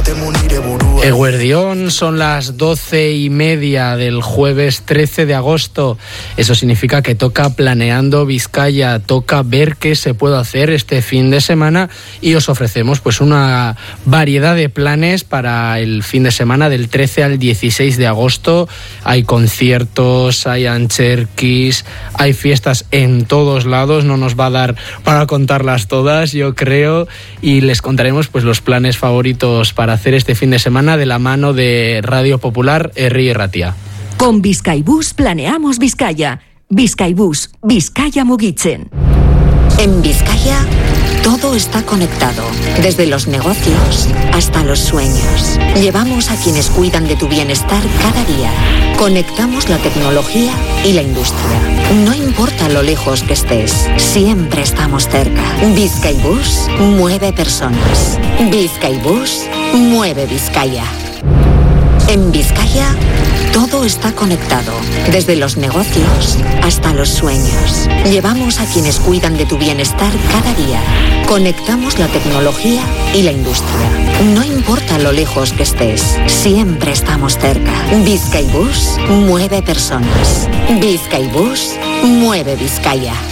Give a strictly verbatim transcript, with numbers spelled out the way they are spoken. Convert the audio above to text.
Eguerdión, son las doce y media del jueves trece de agosto. Eso significa que toca Planeando Vizcaya, toca ver qué se puede hacer este fin de semana y os ofrecemos pues una variedad de planes para el fin de semana del trece al dieciséis de agosto. Hay conciertos, hay ancherquis, hay fiestas en todos lados. No nos va a dar para contarlas todas, yo creo, y les contaremos pues los planes favoritos para hacer este fin de semana de la mano de Radio Popular Herri Ratia. Con Bizkaibus planeamos Vizcaya. Bizkaibus, Vizcaya mugitzen. En Vizcaya todo está conectado, desde los negocios hasta los sueños. Llevamos a quienes cuidan de tu bienestar cada día. Conectamos la tecnología y la industria. No importa lo lejos que estés, siempre estamos cerca. Bizkaibus mueve personas. Bizkaibus mueve Vizcaya. En Vizcaya todo está conectado, desde los negocios hasta los sueños. Llevamos a quienes cuidan de tu bienestar cada día. Conectamos la tecnología y la industria. No importa lo lejos que estés, siempre estamos cerca. Bizkaibus mueve personas. Bizkaibus mueve Vizcaya.